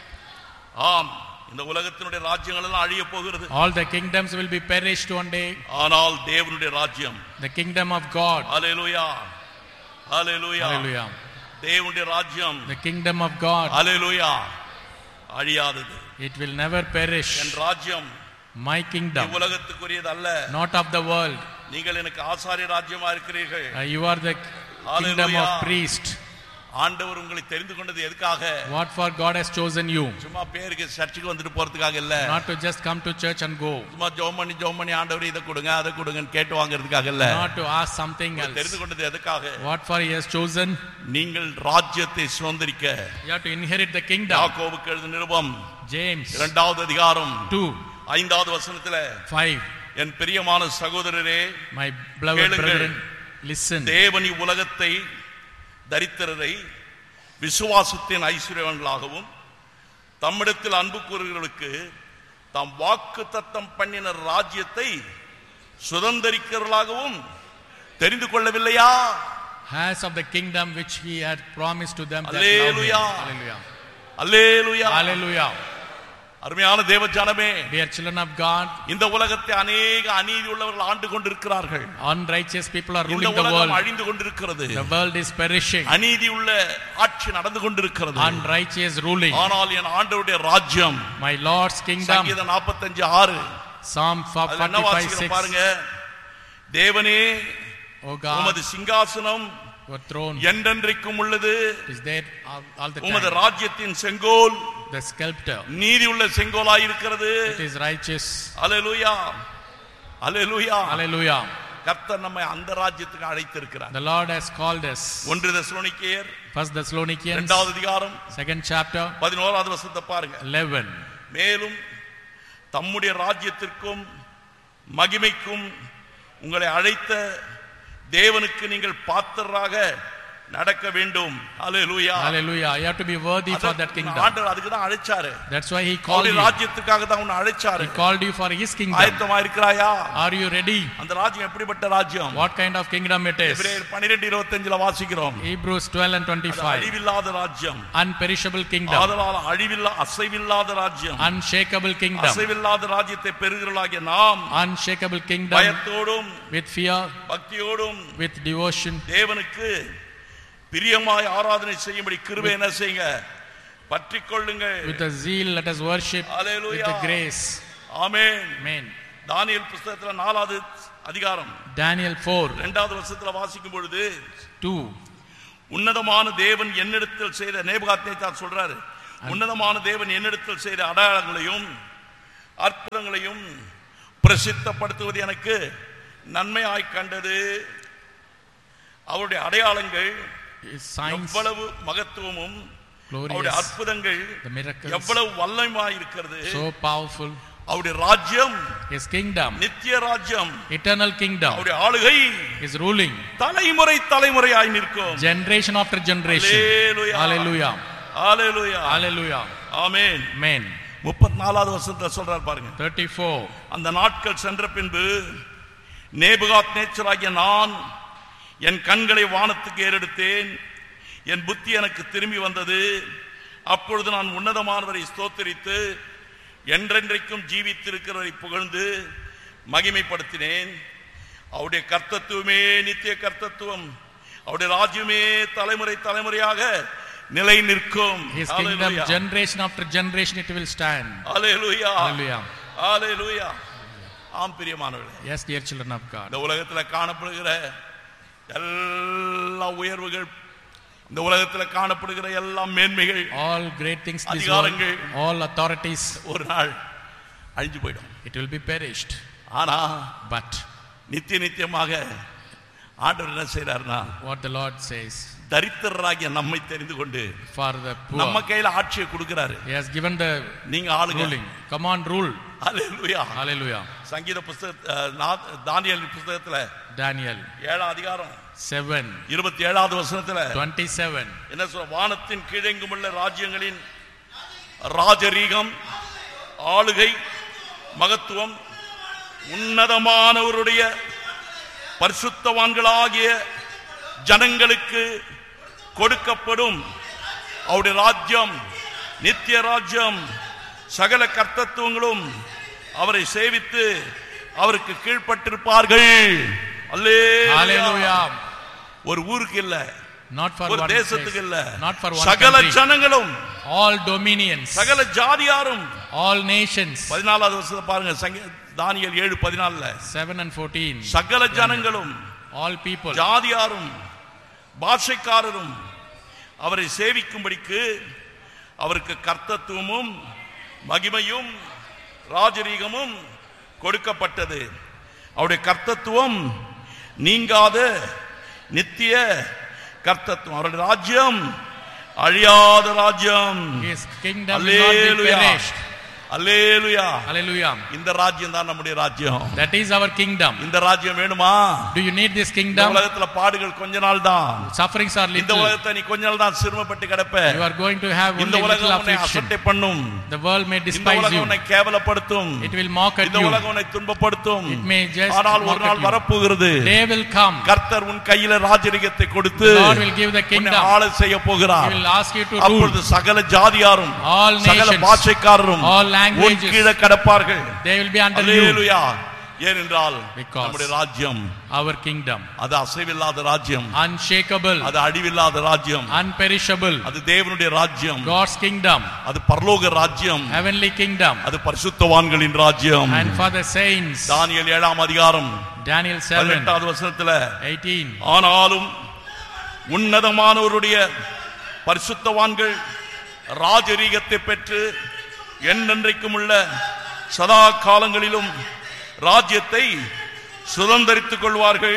ஆம், இந்த உலகத்தினுடைய ராஜ்யங்கள் எல்லாம் அழிய போகிறது. all the kingdoms will be perished one day. ஆனால் தேவனுடைய ராஜ்யம், the kingdom of God, hallelujah, hallelujah, hallelujah, தேவனுடைய ராஜ்யம், the kingdom of God, hallelujah, அழியாதது. it will never perish. என் ராஜ்யம், my kingdom, உலகத்துக்குரியது அல்ல. not of the world. நீங்கள் எனக்கு ஆசாரிய ராஜ்யமா இருக்கிறீர்கள். you are the kingdom of priest. ஆண்டவர் உங்களை தெரிந்து கொண்டது எதுக்காக? what for God has chosen you. சும்மா பேருக்கு சர்ச்சுக்கு வந்துட்டு போறதுக்காக இல்ல. not to just come to church and go. சும்மா ஜெபம் பண்ணி ஆண்டவரே இத கொடுங்க அதை கொடுங்கன்னு கேட்டு வாங்குறதுக்காக இல்ல. not to ask something else. தெரிந்து கொண்டது எதுக்காக? what for he has chosen. நீங்கள் ராஜ்யத்தை சுதந்தரிக்க. you have to inherit the kingdom. யாக்கோபுக்கு எழுதின நிருபம் James 2வது அதிகாரம் 2 5வது வசனத்திலே, 5 என் பிரியமான சகோதரரே, my beloved brethren, listen. தேவன் உலகத்தை தரித்திரரை விசுவாசத்தின் ஐஸ்வர்யவான்களாகவும் தம்மிடத்தில் அன்பு கூறுகிறவர்களுக்கு தாம் வாக்கு தத்தம் பண்ணின ராஜ்யத்தை சுதந்தரிக்கிறவர்களாகவும் தெரிந்து கொள்ளவில்லையா? has of the kingdom which he had promised to them that love him. hallelujah, hallelujah, hallelujah. அருமையான தேவ ஜனமே, dear children of God, இந்த உலகத்தை அநேக அநீதி உள்ளவர்கள் ஆண்டு கொண்டிருக்கிறார்கள். unrighteous people are ruling இந்த the world. உலகம் அழிந்து கொண்டிருக்கிறது. the world is perishing. அநீதி உள்ள ஆட்சி நடந்து கொண்டிருக்கிறது. unrighteous ruling. ஆனால் என் ஆண்டவருடைய ராஜ்யம், my Lord's kingdom. சங்கீதம் 45:6 Psalm 45:6 பாருங்க, தேவனே O God, உமது சிங்காசனம் your throne என்றென்றைக்கும் உள்ளது. is there all the உமது time. ராஜ்யத்தின் செங்கோல் the scepter, நீதி உள்ள செங்கோலாய் இருக்கிறது. it is righteous. Hallelujah, hallelujah, hallelujah. கர்த்தர் நம்மை அந்த ராஜ்யத்துக்கு அழைத்திருக்கிறார். the Lord has called us. 1 தெசலோனிக்கேயர் 1 Thessalonians 2வது அதிகாரம் 2nd chapter 11வது வசனத்தை பாருங்க. 11. மேலும் தம்முடைய ராஜ்யத்திற்கும் மகிமைக்கும் உங்களை அழைத்த தேவனுக்கு நீங்கள் பாத்திரராக நடக்க வேண்டும். ஹalleluya, hallelujah. you have to be worthy for that kingdom. ஆண்டவர் அதுக்கு தான் அழைச்சாரு. that's why he called you. ராஜ்யத்துக்காக தான் உன்னை அழைச்சாரு. he called you for his kingdom. ஆயத்தமா இருக்கிறாயா? are you ready? அந்த ராஜ்யம் எப்படிப்பட்ட ராஜ்யம்? what kind of kingdom it is? எபிரேயர் 12:25 வாசிக்கிறோம். Hebrews 12:25. அழிவில்லாத ராஜ்யம், unperishable kingdom. ஆதலால் அசைவில்லாத ராஜ்யம், unshakable kingdom. அசைவில்லாத ராஜ்யத்தை பெறுகிறவர்களாகிய நாம் unshakable kingdom, பயத்தோடும் with fear, பக்தியோடும் with devotion, தேவனுக்கு பிரியமாய் ஆராதனை செய்யும்படி கிருபை என்ன செய்யுங்க, பற்றிக்கொள்ளுங்க. with a zeal let us worship. Hallelujah. with the grace. Amen. amen. தானியேல் புத்தகத்துல 4வது அதிகாரம் Daniel 4 2வது வசனத்துல வாசிக்கும் பொழுது 2 உன்னதமான தேவன் என்னிடத்தில் செய்த நேபுகாத்நேச்சார் சொல்றாரு, உன்னதமான தேவன் என்னிடத்தில் செய்த அடையாளங்களையும் அற்புதங்களையும் பிரசித்தப்படுத்துவது எனக்கு நன்மையாய் கண்டது. அவருடைய அடையாளங்கள் எவ்வளவு மகத்துவமும் அவருடைய அற்புதங்கள் எவ்வளவு வல்லமையாய் இருக்கிறது. so powerful. அவருடைய ராஜ்யம், his kingdom, நித்திய ராஜ்யம், eternal kingdom, அவருடைய ஆளுகை, his ruling, தலைமுறை தலைமுறையாய் நிற்கும். generation after generation. hallelujah, hallelujah, hallelujah, amen, amen. 34வது வசனத்துல சொல்றார் பாருங்க. 34 அந்த நாட்கள் சென்ற பின்பு நேபுகாத்நேச்சராகிய நான் என் கண்களை வானத்துக்கு ஏறெடுத்தேன், என் புத்தி எனக்கு திரும்பி வந்தது. அப்பொழுது நான் உன்னதமானவரை ஸ்தோத்திரித்து என்றென்றைக்கும் ஜீவித்திருக்கிறவரை புகழ்ந்து மகிமைப்படுத்தினேன். அவருடைய கர்த்தத்துவமே நித்திய கர்த்தத்துவம், அவருடைய ராஜ்யமே தலைமுறை தலைமுறையாக நிலை நிற்கும். his kingdom generation after generation it will stand. hallelujah, hallelujah, hallelujah. ஆம் பிரியமானவர்களே, yes dear children of God, இந்த உலகத்தில் காணப்படுகிற எல்லா உயர்வுகள், இந்த உலகத்தில் காணப்படுகிற எல்லா மேன்மைகள், all great things, அதிகாரங்கள், all authorities ஒரு நாள் அழிஞ்சு போய்டும். it will be perished. ஆனா but நித்தியமாக ஆண்டவர் என்ன செய்றார்னா, what the Lord says, தரித்திரராகிய நம்மை தெரிந்து கொண்டு for the poor, நம்ம கையில ஆட்சியை கொடுக்கிறாரு. he has given the நீங்க ஆளுங்க, ruling, come on rule. Hallelujah, hallelujah. சங்கீத புத்தக தானியேல் புத்தகத்துல Daniel 7ம் அதிகாரம் 7 27வது வசனத்துல 27 என்ன சொல்ற, வானத்தின் கீழெங்குமுள்ள ராஜ்யங்களின் ராஜரீகம், ஆளுகை, மகத்துவம் உன்னதமானவருடைய பரிசுத்தவான்களாகிய ஜனங்களுக்கு கொடுக்கப்படும். அவருடைய ராஜ்யம் நித்திய ராஜ்யம், சகல கர்த்தத்துவங்களும் அவரை சேவித்து அவருக்கு கீழ்ப்பட்டிருப்பார்கள். அல்லேலூயா. ஒரு ஊருக்கு இல்ல, not for ஒரு one தேசத்துக்கு இல்ல, not for one சகல country, ஜனங்களும், all dominions, சகல ஜாதியாரும், all nations. 14வது வசனத்தை பாருங்க, தானியேல் 7:14 7 and 14 சகல ஜனங்களும், all people, ஜாதியாரும் பாஷைக்காரரும் அவரை சேவிக்கும்படிக்கு அவருக்கு கர்த்தத்துவமும் மகிமையும் ராஜரீகமும் கொடுக்கப்பட்டது. அவருடைய கர்த்தத்துவம் நீங்காத நித்திய கர்த்தத்துவம், அவருடைய ராஜ்யம் அழியாத ராஜ்யம். his kingdom will not be perished. Hallelujah, hallelujah. இந்த ராஜ்யம் தான் நம்முடைய ராஜ்யம். that is our kingdom. இந்த ராஜ்யம் வேணுமா? do you need this இந்த kingdom? உலகத்துல பாடுகள் கொஞ்ச நாள் தான், sufferings are இந்த little. உலகத்தை நீ கொஞ்ச நாள் தான் சிரமப்பட்டு கிடப்ப. you are going to have இந்த only உலகம் little உன்னை affliction. அசட்டை பண்ணும். the world may இந்த despise உலகம் you. உன்னை கேவலப்படுத்தும். it will mock at இந்த you. உலகம் உன்னை துன்பப்படுத்தும். it may just ஆனால் mock ஒரு at நாள் you. வரப்போகிறது, day will come. கர்த்தர் உன் கையில ராஜரீகத்தை கொடுத்து the Lord will give the உன்னை kingdom. ஆள செய்ய he போகிறார். will ask you to rule. அப்பொழுது சகல ஜாதியாரும், all சகல nations, பாஷைக்காரரும் all உன் languages, கீழே கடப்பார்கள். they will be under you. அல்லேலூயா. ஏனென்றால் Because நம்முடைய ராஜ்யம் our kingdom, அது அசைவில்லாத ராஜ்யம், unshakable, அது அழிவில்லாத ராஜ்யம், unperishable, அது தேவனுடைய ராஜ்யம், God's kingdom, அது பரலோக ராஜ்யம், heavenly kingdom, அது பரிசுத்தவான்களின் ராஜ்யம். and for the saints. தானியேல் 7ம் அதிகாரம் Daniel 7 18வது வசனத்துல 18 ஆனாலும் உன்னதமானவருடைய பரிசுத்தவான்கள் ராஜரீகத்தை பெற்று என்றென்றைக்கும் உள்ள சதா காலங்களிலும் ராஜ்யத்தை சுதந்தரித்துக் கொள்வார்கள்.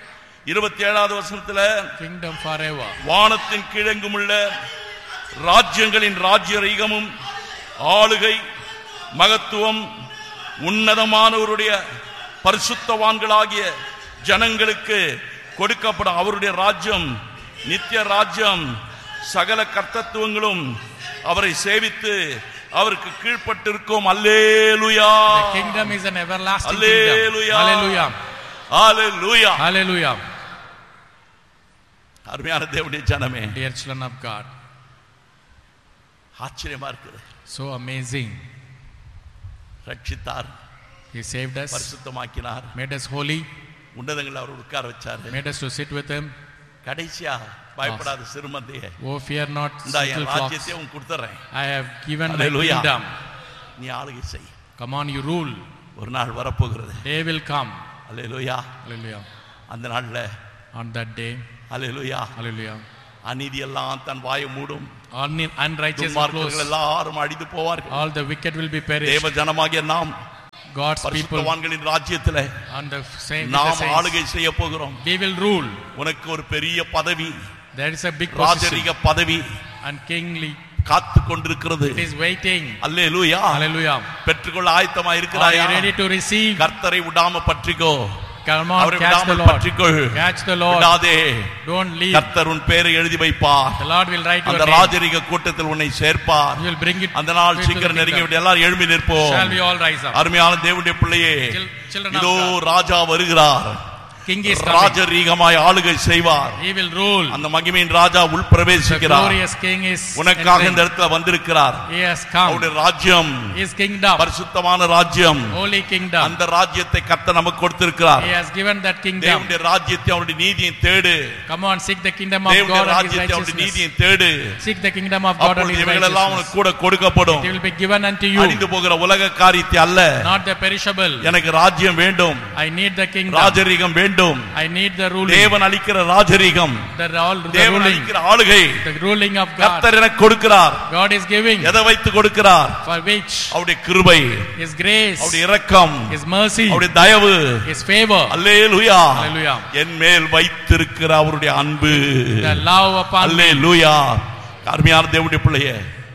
27வது வசனத்துல kingdom forever, வானத்தின் கீழெங்கும் உள்ள ராஜ்யங்களின் ராஜ்யரீகமும் ஆளுகை மகத்துவம் உன்னதமானவருடைய பரிசுத்தவான்களாகிய ஜனங்களுக்கு கொடுக்கப்படும். அவருடைய ராஜ்யம் நித்திய ராஜ்யம், சகல கர்த்தத்துவங்களும் அவரை சேவித்து அவருக்கு கீழ்ப்பட்டிருக்கும். அல்லேலூயா. the kingdom is an everlasting Hallelujah. kingdom. hallelujah, hallelujah. hallelujah. அருமையான தேவனுடைய ஜனமே, dear children of God, ஆச்சரியமா இருக்குது. so amazing. ரட்சித்தார், he saved us, பரிசுத்தமாக்கினார், made us holy, உன்னதங்களை அவர் உட்கார வச்சாரு. made us to sit with him. கடைசியா பயப்படாத சிறுமந்தையே, oh fear not, இந்த little flocks, ராஜ்யத்தை உன் கொடுத்துறேன், I have given my Hallelujah. kingdom. நீ ஆளுகை செய். come on, you rule. ஒரு நாள் வரப்போகிறது. Day will come. Hallelujah. Hallelujah. அந்த நாள்ல On that day. Hallelujah. Hallelujah. அநீதி எல்லாம் தன் வாயை மூடும். Unrighteous துன்மார்க்கர்கள் எல்லாரும் அழிந்து போவார்கள். All the wicked will be perished. தேவ ஜனமாகிய நாம் God's people பரிசுத்தவான்களின் ராஜ்யத்திலே on the same நாம் ஆளுகை செய்ய போகிறோம். We will rule. உனக்கு ஒரு பெரிய பதவி, There is a big position. ராஜரீக பதவி And kingly காத்து கொண்டிருக்கிறது. it is waiting. Hallelujah. Hallelujah. பெற்றுக்கொள்ள ஆயத்தமா Are இருக்கிறாயா? you ready to receive? கர்த்தரை விடாம பற்றிக்கோ. Come on, catch the Lord. Catch the Lord. விடாதே. Don't leave. கர்த்தர் உன் பேரை எழுதி வைப்பார். The Lord will write your அந்த name. ராஜரீக கூட்டத்தில் உன்னை சேர்ப்பார். He will bring it. அந்த நாள் சீக்கிரம் நெருங்கி விட்டு எல்லாரும் எழும்பி நிற்போம். Shall we all rise up? அருமையான தேவனுடைய பிள்ளையே, Children of இதோ God. ராஜா வருகிறார். King is coming. ராஜரீகமாய் ஆளுகை செய்வார். He will rule. அந்த மகிமையின் ராஜா உள் The பிரவேசிக்கிறார். glorious king is உனக்காக இந்த entering. இடத்துல வந்திருக்கிறார். He has come. அவருடைய ராஜ்யம் His kingdom. பரிசுத்தமான ராஜ்யம். Holy kingdom. அந்த ராஜ்யத்தை கர்த்தர் நமக்கு கொடுத்திருக்கிறார். He has given that kingdom. தேவனுடைய ராஜ்யத்தை அவருடைய நீதியை தேடு. Come on, seek the kingdom of தேவனுடைய God and His ராஜ்யத்தை அவருடைய righteousnஸ். நீதியை தேடு. Seek the kingdom of God and அப்பொழுது His இவைகளெல்லாம் righteousness. உனக்கு கூட கொடுக்கப்படும். It will be given unto you. அழிந்து போகிற உலக காரியத்தை அல்ல. Not the perishable. எனக்கு ராஜ்யம் வேண்டும். I need the kingdom. ராஜரீகம் வேண்டும். I need the ruling. தேவன் அளிக்கிற ராஜரீகம், The தேவன் ruling. அளிக்கிற ஆளுகை The ruling of God. கர்த்தர் எனக்கு கொடுக்கிறார். God is giving. எதை வைத்து கொடுக்கிறார்? For which? அவருடைய கிருபை, His grace. அவருடைய இரக்கம், His mercy. அவருடைய தயவு, His favor. அல்லேலூயா. Hallelujah. என் மேல் வைத்திருக்கிற அவருடைய அன்பு, The love upon me. அல்லேலூயா. அருமையான தேவனுடைய பிள்ளையே,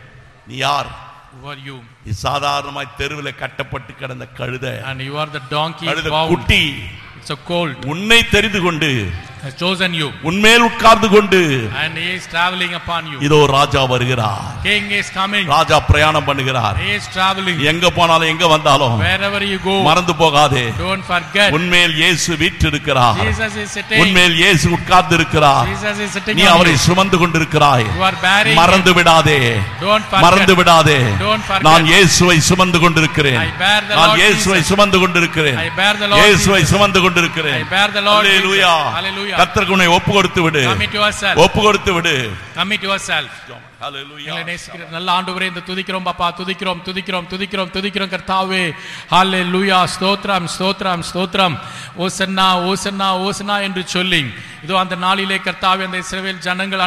நீ யார்? Who are you? நீ சாதாரணமாய் தெருவில் கட்டப்பட்டு கிடந்த கழுதை, And you are the donkey கழுதை bound. குட்டி. It's a colt. உன்னை தெரிந்து கொண்டு Has chosen you. உன்மேல் உட்கார்ந்து கொண்டு And he is traveling upon you. இதோ ராஜா வருகிறார். King is coming. ராஜா பிரயாணம் பண்ணுகிறார். He is traveling. எங்க போனாலும் எங்க வந்தாலும் Wherever you go. மறந்து போகாதே. Don't forget. உன்மேல் இயேசு வீற்றிருக்கிறார். Jesus is sitting. உன்மேல் இயேசு உட்கார்ந்து இருக்கிறார். Jesus is sitting. நீ on அவரை you. சுமந்து கொண்டிருக்கிறாய். You are bearing. மறந்து விடாதே. Don't forget. மறந்து விடாதே. Don't forget. நான் இயேசுவை சுமந்து கொண்டிருக்கிறேன். I bear the நான் Lord இயேசுவை Jesus. சுமந்து கொண்டிருக்கிறேன். I bear the Lord இயேசுவை Jesus. சுமந்து கொண்டிருக்கிறேன். I bear the Lord Jesus. Hallelujah. Hallelujah. கர்த்தருக்கு உன்னை ஒப்பு கொடுத்து விடு. Commit yourself. ஒப்பு கொடுத்து விடு. Commit yourself. அல்லேலூயா. எங்களை நேசிக்கிற நல்ல ஆண்டவரே, இந்த துதிக்கிறோம் பாப்பா, துதிக்கிறோம் துதிக்கிறோம் துதிக்கிறோம் துதிக்கிறோம் கர்த்தாவே. ஹல்லேலூயா. ஸ்தோத்திரம் ஸ்தோத்திரம் ஸ்தோத்திரம். ஓசன்னா ஓசன்னா ஓசன்னா என்று சொல்லி இதோ அந்த நாளிலே கர்த்தாவே அந்த இஸ்ரவேல் ஜனங்கள்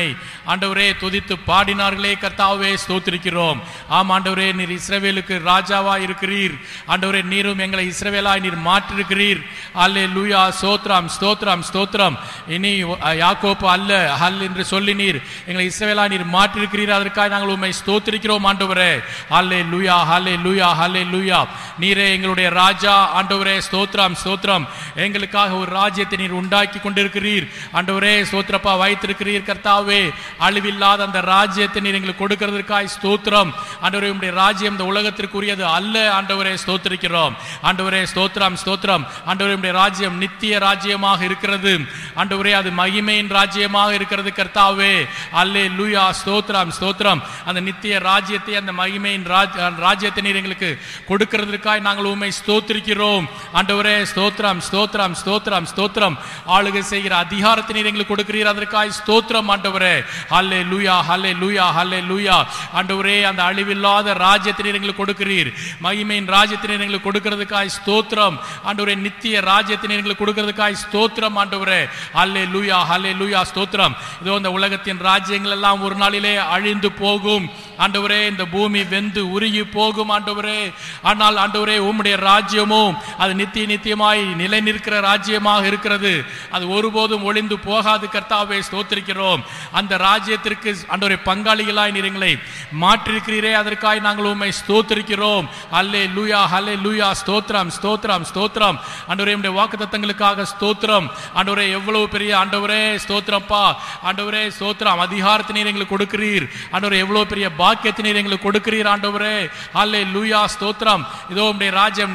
ஆண்டவரே துதித்து பாடினார்களே கர்த்தாவே, ஸ்தோத்திரிக்கிறோம். ஆம் ஆண்டவரே, நீர் இஸ்ரவேலுக்கு ராஜாவா இருக்கிறீர். ஆண்டவரே, நீரும் எங்களை இஸ்ரவேலாய் நீர் மாற்றிருக்கிறீர். ஹல்லேலூயா. ஸ்தோத்திரம் ஸ்தோத்திரம் ஸ்தோத்திரம். இனி யாக்கோப்பு அல்ல ஹல் என்று சொல்லி நீர் எங்களை இஸ்ரவேலாய் நீர் மாற்றிருக்கிறீர். அதற்காக நாங்கள் உம்மை ஸ்தோத்திரிக்கிறோம் ஆண்டவரே. ஹல்லேலூயா ஹல்லேலூயா ஹல்லேலூயா. நீரே எங்களுடைய ராஜா ஆண்டவரே. ஸ்தோத்திரம் ஸ்தோத்திரம். எங்களுக்காக ஒரு ராஜ்யத்தை நீர் உண்டாக்கி கொண்டிருக்கிறீர் ஆண்டவரே. ஸ்தோத்திரப்பா, வைத்திருக்கிறீர் கர்த்தாவே. அழிவில்லாத அந்த ராஜ்யத்தை நீர் எங்களுக்கு கொடுக்கிறதற்காய் ஸ்தோத்திரம் ஆண்டவரே. உம்முடைய ராஜ்யம் இந்த உலகத்திற்குரியது அல்ல ஆண்டவரே. ஸ்தோத்திரிக்கிறோம் ஆண்டவரே. ஸ்தோத்திரம் ஸ்தோத்திரம் ஆண்டவரே. உம்முடைய ராஜ்யம் நித்திய ராஜ்யமாக இருக்கிறது ஆண்டவரே. அது மகிமையின் ராஜ்யமாக இருக்கிறது கர்த்தாவே. அல்லேலூயா. ஸ்தோத்திரம் ஸ்தோத்திரம். அந்த நித்திய ராஜ்யத்தை, அந்த மகிமையின் ராஜ்யத்தை நீர் எங்களுக்கு கொடுக்கிறதற்காய் நாங்கள் உம்மை ஸ்தோத்திரிக்கிறோம் ஆண்டவரே. ஸ்தோத்திரம் ஸ்தோத்திரம் ஸ்தோத்திரம் ஸ்தோத்திரம். ஆளுகை செய்கிற அதிகாரத்தை நீர் எங்களுக்கு கொடுக்கிறீர். அதற்காய் ஸ்தோத்திரம் ஆண்டவரே. ஹல்லேலூயா ஹல்லேலூயா ஹல்லேலூயா. ஆண்டவரே, அந்த அழிவில்லாத ராஜ்யத்தை நீர் எங்களுக்கு கொடுக்கிறீர். மகிமையின் ராஜ்யத்தை நீர் எங்களுக்கு கொடுக்கிறதுக்காய் ஸ்தோத்திரம் ஆண்டவரே. நித்திய ராஜ்யத்தை நீர் எங்களுக்கு கொடுக்கிறதுக்காய் ஸ்தோத்திரம் ஆண்டவரே. ஹல்லேலூயா ஹல்லேலூயா. ஸ்தோத்திரம். இதோ இந்த உலகத்தின் ராஜ்யங்கள் எல்லாம் ஒரு நாளிலே அழிந்து போகும் ஆண்டவரே. இந்த பூமி வெந்து உருகி போகும் ஆண்டவரே. ஆனால் ஆண்டவரே, உம்முடைய ராஜ்யமும் அது நித்திய நித்தியமாய் நிலை நிற்கிற ராஜ்யமாக இருக்கிறது. அது ஒருபோதும் ஒளிந்து போகாது கர்த்தாவே. ஸ்தோத்திரிக்கிறோம். அந்த ராஜ்யத்திற்கு ஆண்டவரே பங்காளிகளாய் நீர் எங்களை மாற்றிருக்கிறீரே. அதற்காக நாங்கள் உம்மை ஸ்தோத்திரிக்கிறோம். அல்லேலூயா அல்லேலூயா. ஸ்தோத்திரம் ஸ்தோத்திரம் ஸ்தோத்திரம் ஆண்டவரே. உம்முடைய வாக்குத்தத்தங்களுக்காக ஸ்தோத்திரம் ஆண்டவரே. எவ்வளவு பெரிய ஆண்டவரே. ஸ்தோத்திரப்பா ஆண்டவரே. ஸ்தோத்திரம். அதிகாரத்தை நீர் எங்களுக்கு கொடுக்கிறீர் ஆண்டவரே. எவ்வளவு பெரிய பாக்கியத்தை நீர் எங்களுக்கு கொடுக்கிறீர் ஆண்டவரே. அல்லேலூயா. ஸ்தோத்திரம். இதோ உம்முடைய ராஜ்யம்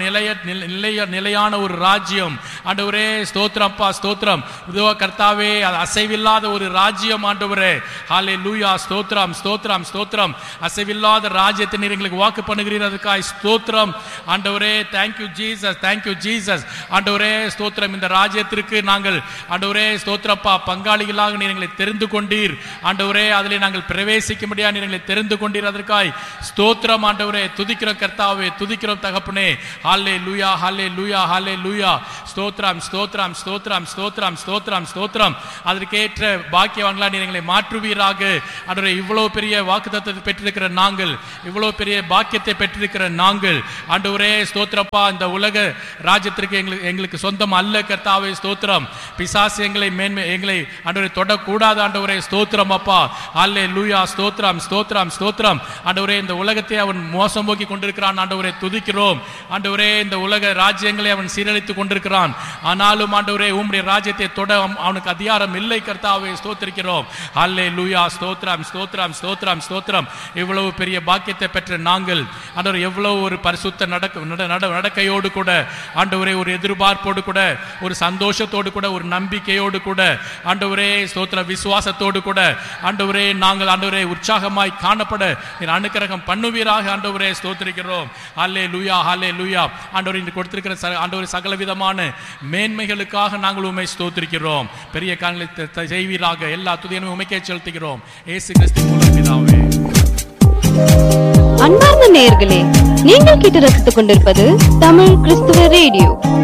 நிலையான ஒரு ராஜ்யம் ஆண்டவரே. ஸ்தோத்திரப்பா ஸ்தோத்திரம். இதோ கர்த்தாவே, அது அசைவில்லாத ஒரு ராஜ்யம் ஆண்டவரே. ஹல்லேலூயா. ஸ்தோத்திரம் ஸ்தோத்திரம் ஸ்தோத்திரம். அசைவில்லாத ராஜ்யத்தை நீர் எங்களுக்கு வாக்கு பண்ணுகிறீர். அதுக்காய் ஸ்தோத்திரம் ஆண்டவரே. தேங்க்யூ ஜீசஸ், தேங்க்யூ ஜீசஸ் ஆண்டவரே. ஸ்தோத்திரம். இந்த ராஜ்யத்திற்கு நாங்கள் ஆண்டவரே ஸ்தோத்திரப்பா பங்காளிகளாக நீர் எங்களை தெரிந்து கொண்டீர் ஆண்டவரே. அதிலே நாங்கள் பிரவேசிக்க முடியாது நீர் எங்களை தெரிந்து கொண்டீர். அதற்காய் ஸ்தோத்திரம் ஆண்டவரே. துதிக்கிறோம் கர்த்தாவே, துதிக்கிறோம் தகப்பனே. ஹல்லேலூயா, ஹல்லேலூயா, ஹல்லேலூயா. ஸ்தோத்திரம், ஸ்தோத்திரம், ஸ்தோத்திரம், ஸ்தோத்திரம், ஸ்தோத்திரம், ஸ்தோத்திரம். அதற்கேற்ற பாக்கியவான்களா நீர் எங்களை மாற்றுவீராக ஆண்டவரே. இவ்வளவு பெரிய வாக்குத்தத்தத்தை பெற்றிருக்கிற நாங்கள், இவ்வளவு பெரிய பாக்கியத்தை பெற்றிருக்கிற நாங்கள் ஆண்டவரே ஸ்தோத்திரப்பா. இந்த உலக ராஜ்யத்திற்கு எங்களுக்கு சொந்தம் அல்ல கர்த்தாவே. ஸ்தோத்திரம். பிசாசு எங்களை ஆண்டவரே தொடக்கூடாது ஆண்டவரே. ஸ்தோத்திரம் அப்பா. ஹல்லேலூயா. ஸ்தோத்திரம், ஸ்தோத்திரம், ஸ்தோத்திரம். ஆண்டவரே இந்த உலகத்தை அவன் மோசம் போக்கி கொண்டிருக்கிறான் ஆண்டவரே. துதிக்கிறோம் ஆண்டவரே. இந்த உலக ராஜ்யங்களை அவன் சீரழித்துக் கொண்டிருக்கிறான். ஆனாலும் ஆண்டவரே உம்முடைய ராஜ்யத்தை தொட அவனுக்கு அதிகாரம் இல்லை கர்த்தாவே. ஸ்தோத்திரிக்கிறோம். ஹல்லேலூயா. ஸ்தோத்திரம், ஸ்தோத்திரம், ஸ்தோத்திரம், ஸ்தோத்திரம். இவ்வளவு பெரிய பாக்கியத்தை பெற்ற நாங்கள் ஆண்டவரே எவ்வளவு ஒரு பரிசுத்த நடக்கையோடு கூட ஆண்டவரே, ஒரு எதிர்பார்ப்போடு கூட, ஒரு சந்தோஷத்தோடு கூட, ஒரு நம்பிக்கையோடு கூட ஆண்டவரே ஸ்தோத்திர விசுவாசத்தோடு கூட ஆண்டவரே நாங்கள் ஆண்டவரே உற்சாகமாய் காணப்பட நீர் அனுக்கிரகம் பண்ணுவீராக ஆண்டவரே. ஸ்தோத்திரிக்கிறோம். ஹல்லேலூயா, ஹல்லேலூயா. ஆண்டவரே இன்று கொடுத்திருக்கிற ஆண்டவரே சகல விதமான மேன்மைகளுக்காக நாங்கள் உம்மை ஸ்தோத்திரிக்கிறோம். பெரிய காரியங்களை செய்வீராக. எல்லா துதியையும் உமக்கே செலுத்துகிறோம். இயேசு கிறிஸ்துவின் மூலம் பிதாவே. அன்பார்ந்த நேயர்களே, நீங்கள் கேட்டு ரசித்துக் கொண்டிருப்பது தமிழ் கிறிஸ்துவ ரேடியோ.